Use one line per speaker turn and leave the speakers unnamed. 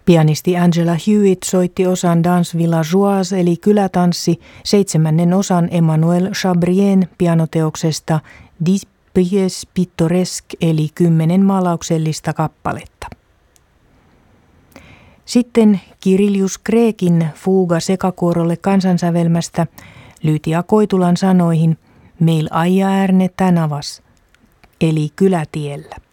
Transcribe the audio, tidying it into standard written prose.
Pianisti Angela Hewitt soitti osan Danse Villageoise eli kylätanssi 7. osan Emmanuel Chabrien pianoteoksesta Dix pièces pittoresques eli 10 maalauksellista kappaletta. Sitten Kirilius Kreekin fuuga sekakuorolle kansansävelmästä Lyytia Koitulan sanoihin Meil aija äärne tänavas eli kylätiellä.